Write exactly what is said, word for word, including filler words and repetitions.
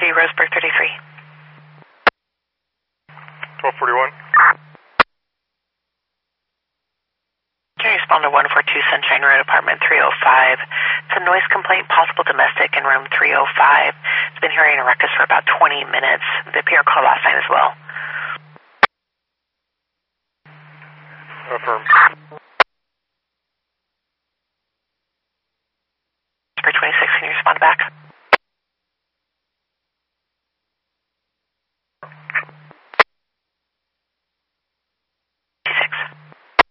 thirty, Roseburg thirty-three. twelve forty-one. Can you respond to one forty-two Sunshine Road, apartment three oh five? It's a noise complaint, possible domestic in room three oh five. It's been hearing a ruckus for about twenty minutes. The P R called last night as well. Affirm. For twenty-six, can you respond back?